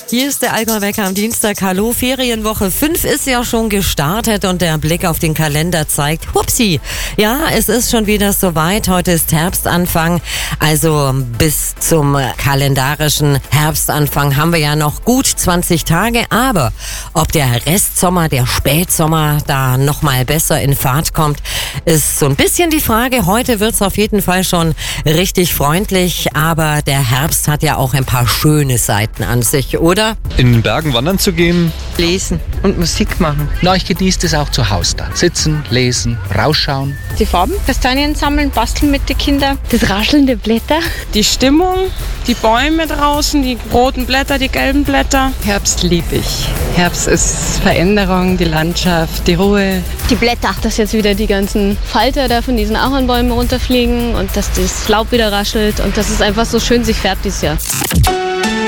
Hier ist der Allgäu-Wecker am Dienstag. Hallo, Ferienwoche 5 ist ja schon gestartet und der Blick auf den Kalender zeigt, hupsi, ja, es ist schon wieder soweit. Heute ist Herbstanfang, also bis zum kalendarischen Herbstanfang haben wir ja noch gut 20 Tage. Aber ob der Restsommer, der Spätsommer da nochmal besser in Fahrt kommt, ist so ein bisschen die Frage. Heute wird's auf jeden Fall schon richtig freundlich, aber der Herbst hat ja auch ein paar schöne Seiten an sich, oder? In den Bergen wandern zu gehen. Lesen und Musik machen. Na, ich genieße es auch zu Hause da. Sitzen, lesen, rausschauen. Die Farben, Kastanien sammeln, basteln mit den Kindern. Das Rascheln der Blätter. Die Stimmung, die Bäume draußen, die roten Blätter, die gelben Blätter. Herbst liebe ich. Herbst ist Veränderung, die Landschaft, die Ruhe. Die Blätter, dass jetzt wieder die ganzen Falter da von diesen Ahornbäumen runterfliegen und dass das Laub wieder raschelt und dass es einfach so schön sich färbt dieses Jahr.